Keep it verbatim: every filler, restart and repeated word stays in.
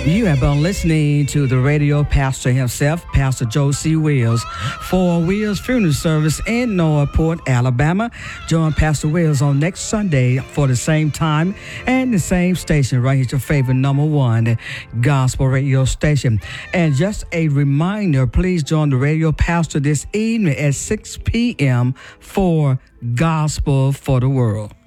You have been listening to the radio pastor himself, Pastor Joe C. Wills, for Wills Funeral Service in Northport, Alabama. Join Pastor Wills on next Sunday for the same time and the same station, right here, your favorite number one gospel radio station. And just a reminder, please join the radio pastor this evening at six p.m. for Gospel for the World.